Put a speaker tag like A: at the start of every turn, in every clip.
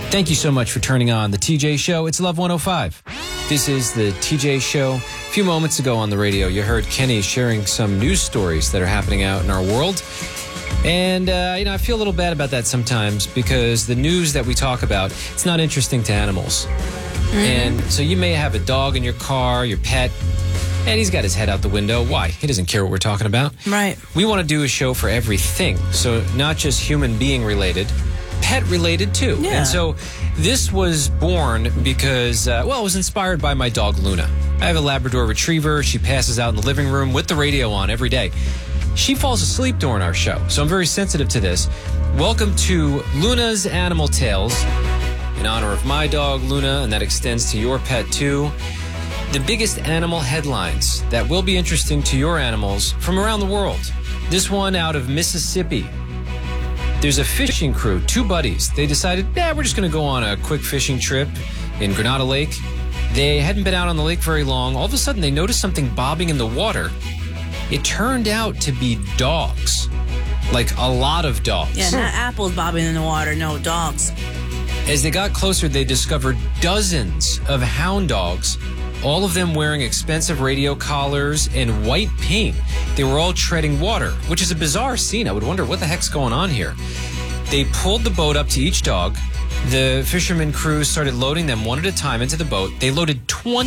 A: Thank you so much for turning on the TJ Show. It's Love 105. This is the TJ Show. A few moments ago on the radio, you heard Kenny sharing some news stories that are happening out in our world. And, I feel a little bad about that sometimes because the news that we talk about, it's not interesting to animals. Mm-hmm. And so you may have a dog in your car, your pet, and he's got his head out the window. Why? He doesn't care what we're talking about.
B: Right.
A: We want to do a show for everything. So not just human being related, pet related too.
B: Yeah.
A: And so this was born because, it was inspired by my dog Luna. I have a Labrador Retriever. She passes out in the living room with the radio on every day. She falls asleep during our show, so I'm very sensitive to this. Welcome to Luna's Animal Tales, in honor of my dog Luna, and that extends to your pet too. The biggest animal headlines that will be interesting to your animals from around the world. This one out of Mississippi. There's a fishing crew, two buddies. They decided, we're just going to go on a quick fishing trip in Granada Lake. They hadn't been out on the lake very long. All of a sudden, they noticed something bobbing in the water. It turned out to be dogs, like a lot of dogs.
B: Yeah, not apples bobbing in the water, no, dogs.
A: As they got closer, they discovered dozens of hound dogs, all of them wearing expensive radio collars and white paint. They were all treading water, which is a bizarre scene. I would wonder what the heck's going on here. They pulled the boat up to each dog. The fisherman crew started loading them one at a time into the boat. They loaded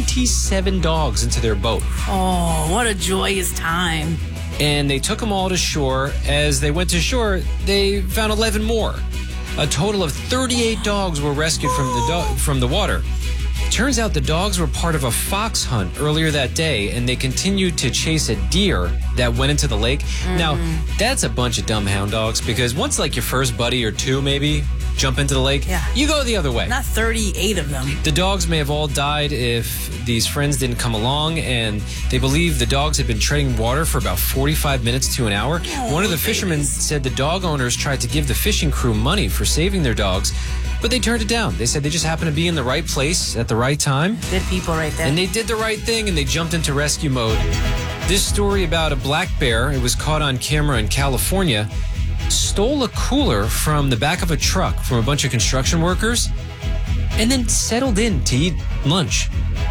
A: 27 dogs into their boat.
B: Oh, what a joyous time.
A: And they took them all to shore. As they went to shore, they found 11 more. A total of 38 dogs were rescued from the water. Turns out the dogs were part of a fox hunt earlier that day, and they continued to chase a deer that went into the lake. Mm-hmm. Now, that's a bunch of dumb hound dogs, because once, like, your first buddy or two maybe jump into the lake, you go the other way.
B: Not 38 of them.
A: The dogs may have all died if these friends didn't come along, and they believe the dogs had been treading water for about 45 minutes to an hour. One of the fishermen said the dog owners tried to give the fishing crew money for saving their dogs, but they turned it down. They said they just happened to be in the right place at the right time.
B: Good people right there.
A: And they did the right thing, and they jumped into rescue mode. This story about a black bear, it was caught on camera in California, stole a cooler from the back of a truck from a bunch of construction workers, and then settled in to eat lunch.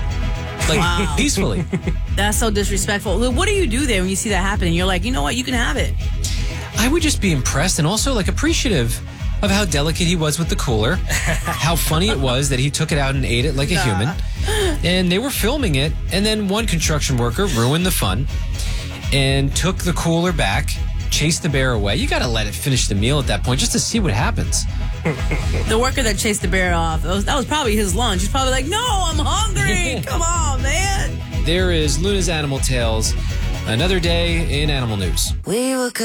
A: Like, peacefully.
B: That's so disrespectful. What do you do there when you see that happening? You're like, you know what, you can have it.
A: I would just be impressed and also, appreciative of how delicate he was with the cooler, how funny it was that he took it out and ate it like a human. And they were filming it, and then one construction worker ruined the fun and took the cooler back, chased the bear away. You got to let it finish the meal at that point just to see what happens.
B: The worker that chased the bear off, that was probably his lunch. He's probably like, no, I'm hungry. Come on, man.
A: There is Luna's Animal Tales, another day in animal news.